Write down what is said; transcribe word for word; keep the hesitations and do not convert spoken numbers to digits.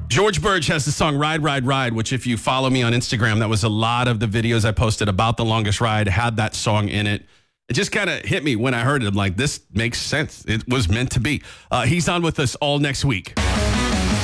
George Burge has the song Ride, Ride, Ride, which if you follow me on Instagram, that was a lot of the videos I posted about the longest ride had that song in it. It just kind of hit me when I heard it. I'm like, this makes sense. It was meant to be. Uh, he's on with us all next week.